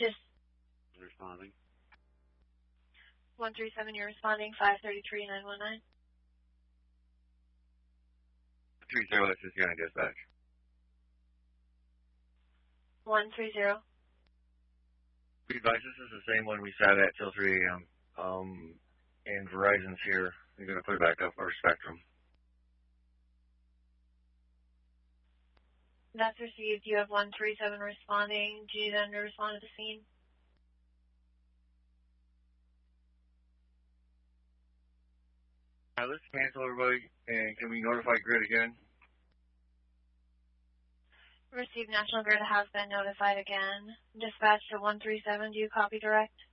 Just Responding. 137, you're responding. 533-919. 30, this is County Dispatch. 130. Be advised, this is the same one we sat at till 3 a.m. And Verizon's here. They're going to put it back up our spectrum. That's received. You have 137 responding. Do you need them to respond to the scene? Let's cancel everybody, and can we notify Grid again? Received. National Grid has been notified again. Dispatch to 137. Do you copy direct?